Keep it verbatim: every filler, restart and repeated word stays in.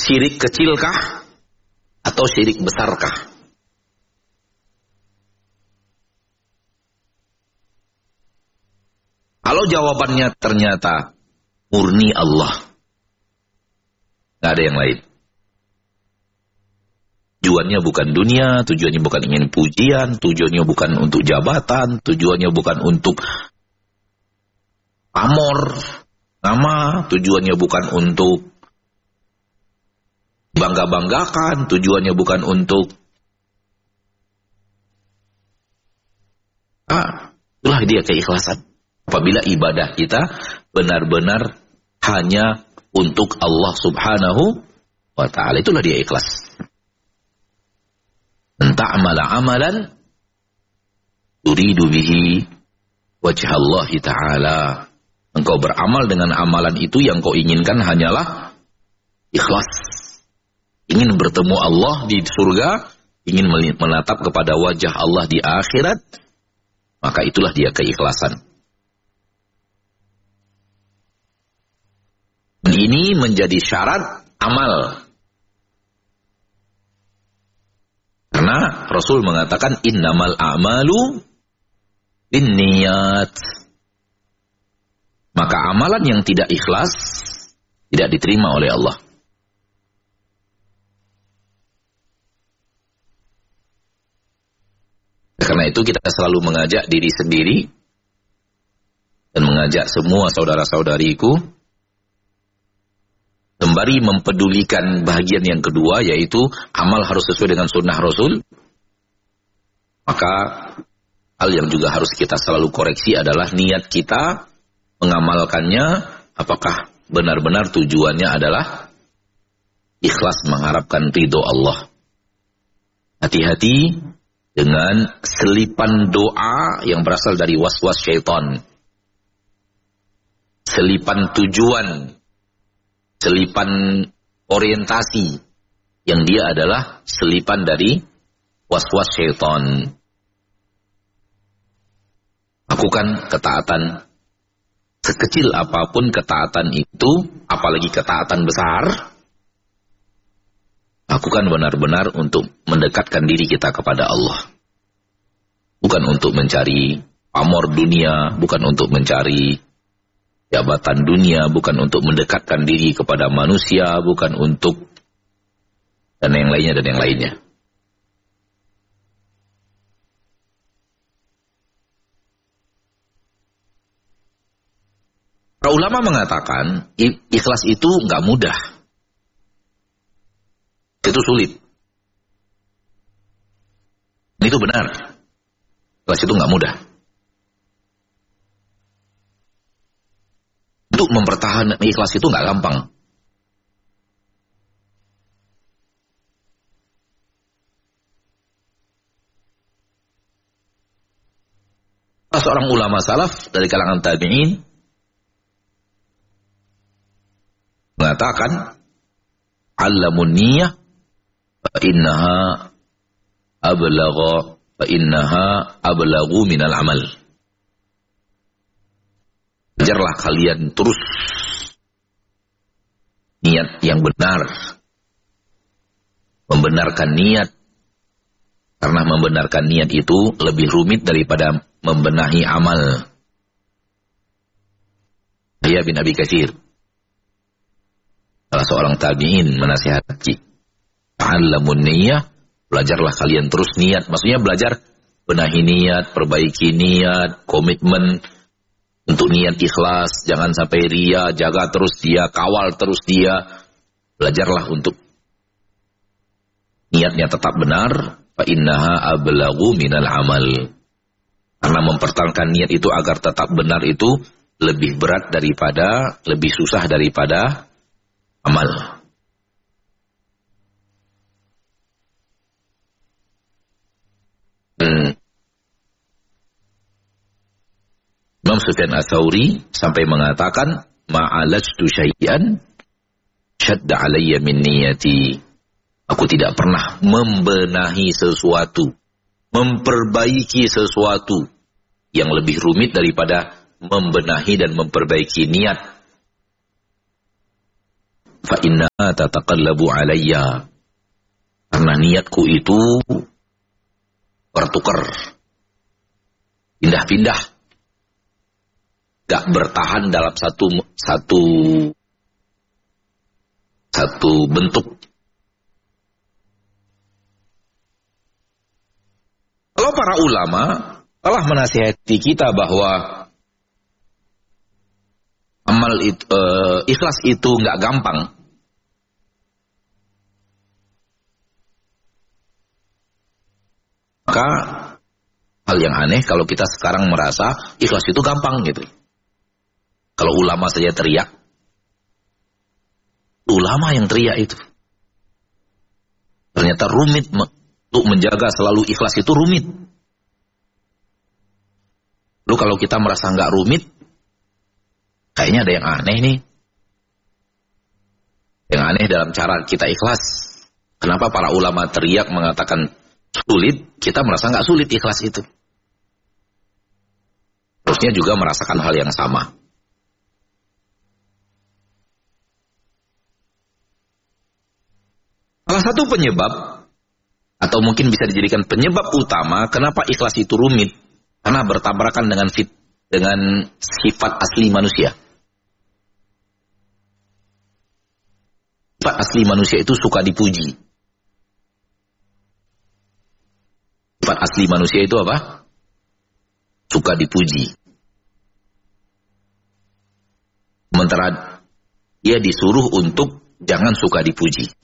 syirik kecilkah atau syirik besarkah? Kalau jawabannya ternyata murni Allah, nggak ada yang lain. Tujuannya bukan dunia, tujuannya bukan ingin pujian, tujuannya bukan untuk jabatan, tujuannya bukan untuk pamor, nama, tujuannya bukan untuk bangga-banggakan, tujuannya bukan untuk ah, itulah dia keikhlasan. Apabila ibadah kita benar-benar hanya untuk Allah Subhanahu wa ta'ala, itulah dia ikhlas. Ta'amala amalan turidu bihi wajh Allah ta'ala. Engkau beramal dengan amalan itu yang kau inginkan hanyalah ikhlas. Ingin bertemu Allah di surga, ingin menatap kepada wajah Allah di akhirat, maka itulah dia keikhlasan. Ini menjadi syarat amal. Karena Rasul mengatakan innamal a'malu binniyat. Maka amalan yang tidak ikhlas tidak diterima oleh Allah. Karena itu kita selalu mengajak diri sendiri dan mengajak semua saudara-saudariku sembari mempedulikan bahagian yang kedua, yaitu amal harus sesuai dengan sunnah Rasul. Maka hal yang juga harus kita selalu koreksi adalah niat kita mengamalkannya, apakah benar-benar tujuannya adalah ikhlas mengharapkan ridho Allah. Hati-hati dengan selipan doa yang berasal dari was-was syaitan. Selipan tujuan, selipan orientasi yang dia adalah selipan dari was-was syaitan. Lakukan ketaatan sekecil apapun ketaatan itu, apalagi ketaatan besar, lakukan benar-benar untuk mendekatkan diri kita kepada Allah. Bukan untuk mencari pamor dunia, bukan untuk mencari jabatan dunia, bukan untuk mendekatkan diri kepada manusia, bukan untuk dan yang lainnya dan yang lainnya. Para ulama mengatakan ikhlas itu nggak mudah, itu sulit. Itu benar, ikhlas itu nggak mudah. Untuk mempertahankan ikhlas itu nggak gampang. Seorang ulama salaf dari kalangan tabi'in mengatakan, "Allamun niyah fa innaha ablagha fa innaha ablaghu minal amal." Ajarlah kalian terus niat yang benar, membenarkan niat, karena membenarkan niat itu lebih rumit daripada membenahi amal. Yahya bin Abi Katsir, salah seorang tabi'in, menasihati, "Ta'allamun niyyah," belajarlah kalian terus niat. Maksudnya belajar benahi niat, perbaiki niat, komitmen untuk niat ikhlas, jangan sampai ria, jaga terus dia, kawal terus dia. Belajarlah untuk niatnya tetap benar, fa innaha ablaghu minal amal. Karena mempertahankan niat itu agar tetap benar itu lebih berat daripada, lebih susah daripada amal. Hmm. Imam Sufyan Ats-Tsauri sampai mengatakan, "Ma'alajtu syai'an syadda 'alayya min niyati." Aku tidak pernah membenahi sesuatu, memperbaiki sesuatu yang lebih rumit daripada membenahi dan memperbaiki niat. fa inna tataqallabu alayya. Karena niatku itu bertukar, pindah-pindah, gak bertahan dalam satu satu satu bentuk. Kalau para ulama telah menasihati kita bahwa amal itu, uh, ikhlas itu nggak gampang. Maka hal yang aneh kalau kita sekarang merasa ikhlas itu gampang gitu. Kalau ulama saja teriak, ulama yang teriak itu. Ternyata rumit untuk menjaga selalu ikhlas itu rumit. Lalu kalau kita merasa nggak rumit, kayaknya ada yang aneh nih. Yang aneh dalam cara kita ikhlas. Kenapa para ulama teriak mengatakan sulit, kita merasa nggak sulit ikhlas itu. Terusnya juga merasakan hal yang sama. Salah satu penyebab, atau mungkin bisa dijadikan penyebab utama kenapa ikhlas itu rumit, karena bertabrakan dengan fit, dengan sifat asli manusia. Sifat asli manusia itu suka dipuji. Sifat asli manusia itu apa? Suka dipuji. Sementara dia disuruh untuk jangan suka dipuji.